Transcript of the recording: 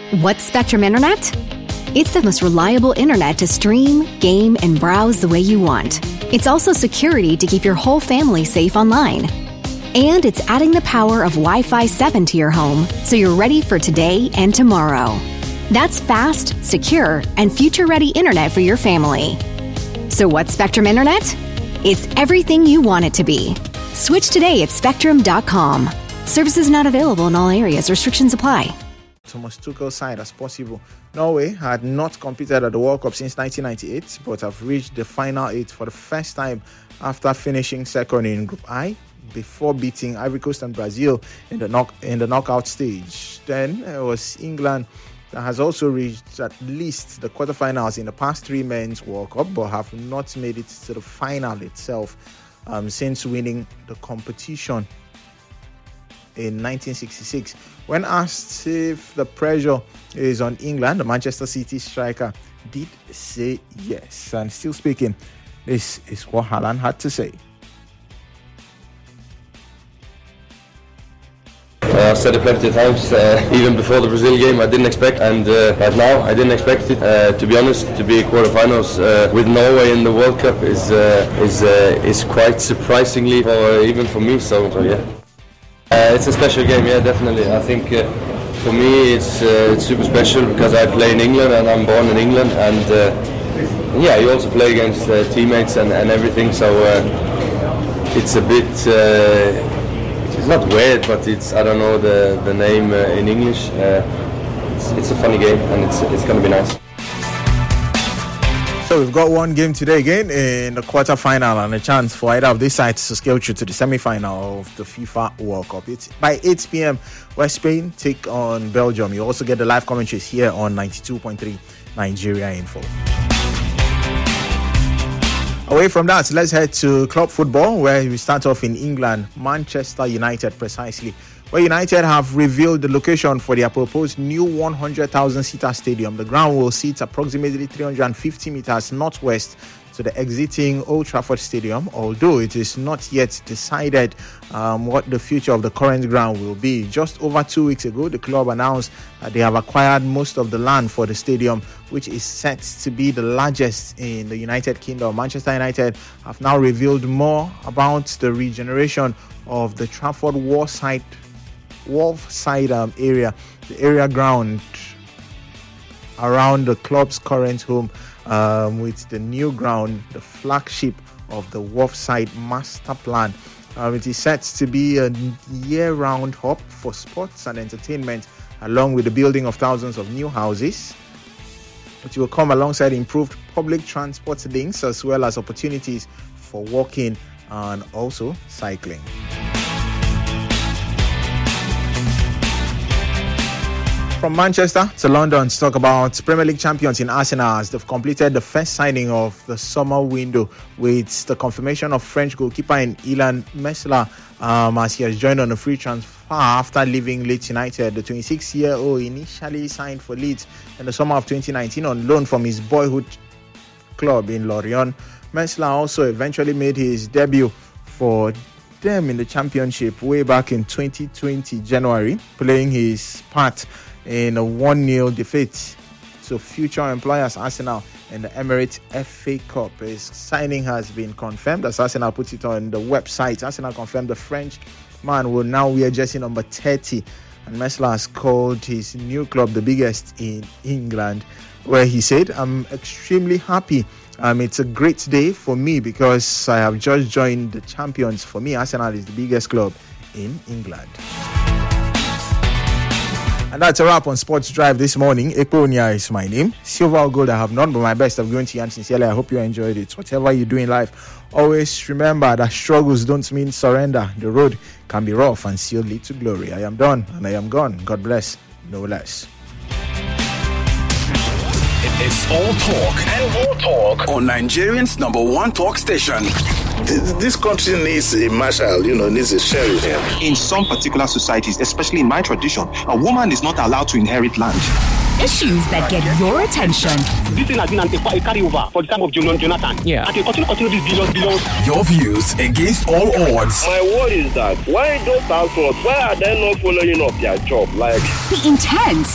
What's Spectrum Internet? It's the most reliable internet to stream, game, and browse the way you want. It's also security to keep your whole family safe online. And it's adding the power of Wi-Fi 7 to your home, so you're ready for today and tomorrow. That's fast, secure, and future-ready internet for your family. So what's Spectrum Internet? It's everything you want it to be. Switch today at spectrum.com. Services not available in all areas. Restrictions apply. Thomas Tuchel's side as possible. Norway had not competed at the World Cup since 1998, but have reached the final 8 for the first time after finishing second in Group I, before beating Ivory Coast and Brazil in the knockout stage. Then it was England that has also reached at least the quarterfinals in the past 3 Men's World Cup, but have not made it to the final itself since winning the competition in 1966. When asked if the pressure is on England, the Manchester City striker did say yes. And still speaking, this is what Haaland had to say. I've said it plenty of times, even before the Brazil game I didn't expect, and right now I didn't expect it. To be honest, to be quarterfinals with Norway in the World Cup is quite surprisingly, even for me, so yeah. It's a special game, yeah, definitely. I think for me it's super special because I play in England and I'm born in England, and yeah, you also play against teammates and everything, so it's a bit, it's not weird, but it's, I don't know the name in English. It's a funny game and it's going to be nice. So we've got one game today again in the quarter-final and a chance for either of these sides to scale through to the semi-final of the FIFA World Cup. It's by 8 p.m. where Spain take on Belgium. You also get the live commentaries here on 92.3 Nigeria Info. Away from that, let's head to club football, where we start off in England, Manchester United precisely, where United have revealed the location for their proposed new 100,000-seater stadium. The ground will sit approximately 350 meters northwest to the exiting Old Trafford Stadium, although it is not yet decided what the future of the current ground will be. Just over 2 weeks ago, the club announced that they have acquired most of the land for the stadium, which is set to be the largest in the United Kingdom. Manchester United have now revealed more about the regeneration of the Trafford Wharfside area, the area ground around the club's current home, with the new ground, the flagship of the Wharfside master plan. It is set to be a year-round hub for sports and entertainment, along with the building of thousands of new houses. It will come alongside improved public transport links, as well as opportunities for walking and also cycling. From Manchester to London to talk about Premier League champions in Arsenal, as they've completed the first signing of the summer window with the confirmation of French goalkeeper Illan Meslier as he has joined on a free transfer after leaving Leeds United. The 26-year-old initially signed for Leeds in the summer of 2019 on loan from his boyhood club in Lorient. Meslier also eventually made his debut for them in the Championship way back in 2020 January, playing his part in a 1-0 defeat to future employers Arsenal in the Emirates FA Cup. His signing has been confirmed, as Arsenal puts it on the website. Arsenal confirmed the French man will now wear jersey number 30, and Meslier has called his new club the biggest in England, where he said, "I'm extremely happy. It's a great day for me because I have just joined the champions. For me, Arsenal is the biggest club in England." And that's a wrap on Sports Drive this morning. Eponia is my name. Silver or gold I have none, but my best of going to you, and sincerely I hope you enjoyed it. Whatever you do in life, always remember that struggles don't mean surrender. The road can be rough and still lead to glory. I am done and I am gone. God bless, no less. It's all talk and more talk on Nigerian's #1 talk station. This country needs a marshal, needs a sheriff. In some particular societies, especially in my tradition, a woman is not allowed to inherit land. Issues that get your attention. This thing has been a carryover for the time of Jonathan. Yeah. And they continue this billions. Your views against all odds. My word is that why those households, why are they not following up their job? The intense